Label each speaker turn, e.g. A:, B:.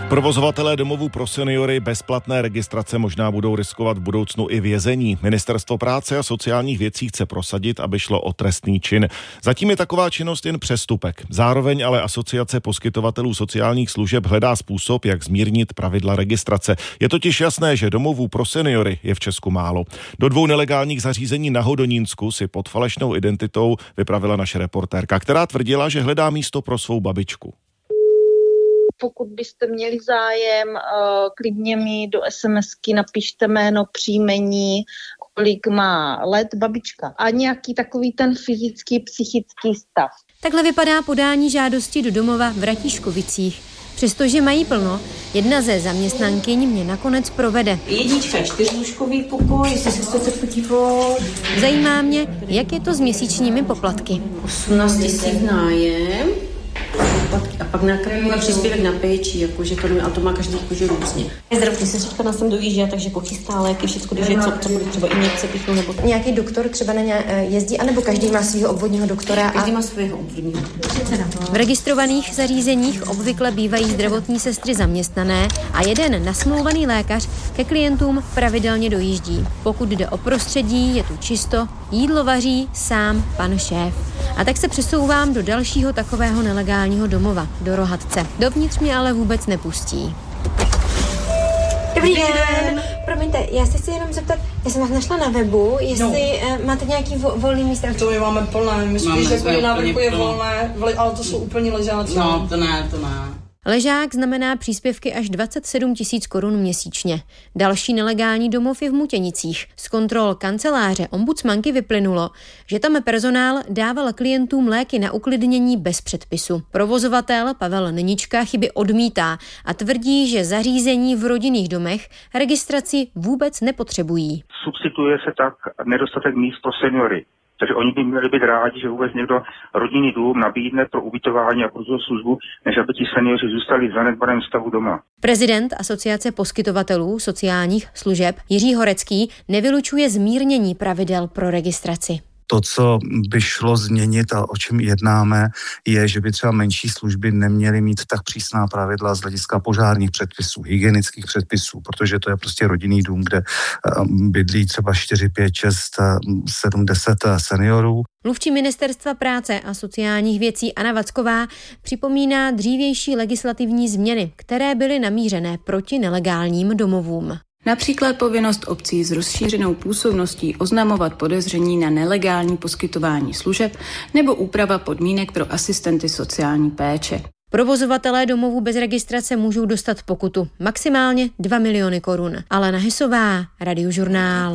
A: Provozovatelé domovů pro seniory bezplatné registrace možná budou riskovat v budoucnu i vězení. Ministerstvo práce a sociálních věcí chce prosadit, aby šlo o trestný čin. Zatím je taková činnost jen přestupek. Zároveň ale Asociace poskytovatelů sociálních služeb hledá způsob, jak zmírnit pravidla registrace. Je totiž jasné, že domovů pro seniory je v Česku málo. Do 2 nelegálních zařízení na Hodonínsku si pod falešnou identitou vypravila naše reportérka, která tvrdila, že hledá místo pro svou babičku.
B: Pokud byste měli zájem, klidně mi do SMSky napište jméno, příjmení, kolik má let babička a nějaký takový ten fyzický, psychický stav.
C: Takhle vypadá podání žádosti do domova v Ratíškovicích. Přestože mají plno, jedna ze zaměstnankyň mě nakonec provede.
D: 1 4lůžkový pokoj, jestli se chcete podívat.
C: Zajímá mě, jak je to s měsíčními poplatky.
D: 18 000 nájem. A pak na kraju na příspěvek na péči, jakože to má každý jakože různě. Zdravotní sestřička nás sem dojíždí, takže pochystá léky, všechno, když je co bude třeba injekce píchnout nebo...
C: Nějaký doktor třeba na ně jezdí, anebo každý má svého obvodního doktora?
D: Každý má svého obvodního.
C: V registrovaných zařízeních obvykle bývají zdravotní sestry zaměstnané a jeden nasmlouvaný lékař ke klientům pravidelně dojíždí. Pokud jde o prostředí, je tu čisto, jídlo vaří sám pan šéf. A tak se přesouvám do dalšího takového nelegálního domova, do Rohatce. Dovnitř mě ale vůbec nepustí.
E: Dobrý den. Promiňte, já se chci jenom zeptat, já jsem vás našla na webu, jestli máte nějaký volný místa.
F: To my máme plné, my spíš jako na vrchu je volné, ale to jsou úplně ležáci.
D: No, to ne.
C: Ležák znamená příspěvky až 27 000 korun měsíčně. Další nelegální domov je v Mutěnicích. Z kontrol kanceláře ombudsmanky vyplynulo, že tam personál dával klientům léky na uklidnění bez předpisu. Provozovatel Pavel Nenička chyby odmítá a tvrdí, že zařízení v rodinných domech registraci vůbec nepotřebují.
G: Substituje se tak nedostatek míst pro seniory. Takže oni by měli být rádi, že vůbec někdo rodinný dům nabídne pro ubytování a pro službu, než aby ti seniori zůstali v zanedbaném stavu doma.
C: Prezident Asociace poskytovatelů sociálních služeb Jiří Horecký nevylučuje zmírnění pravidel pro registraci.
H: To, co by šlo změnit a o čem jednáme, je, že by třeba menší služby neměly mít tak přísná pravidla z hlediska požárních předpisů, hygienických předpisů, protože to je prostě rodinný dům, kde bydlí třeba 4, 5, 6, 7, 10 seniorů.
C: Mluvčí Ministerstva práce a sociálních věcí Anna Vacková připomíná dřívější legislativní změny, které byly namířené proti nelegálním domovům.
I: Například povinnost obcí s rozšířenou působností oznamovat podezření na nelegální poskytování služeb nebo úprava podmínek pro asistenty sociální péče.
C: Provozovatelé domovů bez registrace můžou dostat pokutu maximálně 2 miliony korun. Alena Hysová, Radiožurnál.